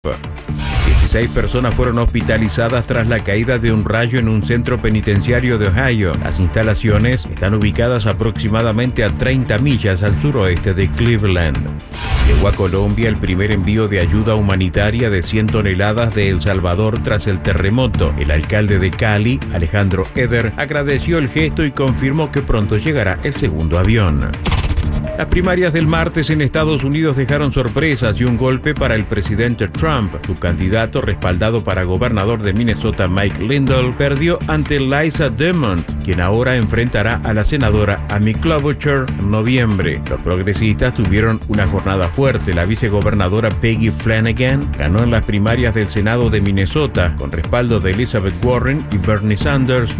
16 personas fueron hospitalizadas tras la caída de un rayo en un centro penitenciario de Ohio. Las instalaciones están ubicadas aproximadamente a 30 millas al suroeste de Cleveland. Llegó a Colombia el primer envío de ayuda humanitaria de 100 toneladas de El Salvador tras el terremoto. El alcalde de Cali, Alejandro Eder, agradeció el gesto y confirmó que pronto llegará el segundo avión. Las primarias del martes en Estados Unidos dejaron sorpresas y un golpe para el presidente Trump. Su candidato, respaldado para gobernador de Minnesota, Mike Lindell, perdió ante Liza Demon, quien ahora enfrentará a la senadora Amy Klobuchar en noviembre. Los progresistas tuvieron una jornada fuerte. La vicegobernadora Peggy Flanagan ganó en las primarias del Senado de Minnesota, con respaldo de Elizabeth Warren y Bernie Sanders,